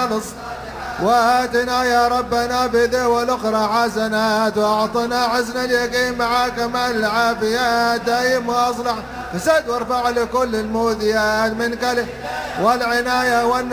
وآتنا يا ربنا بذي والأخرى حسنات، واعطنا حسن اليقين مع كمال العافية دايم وأصلح فسد، وارفع لكل المؤذيات من كله والعناية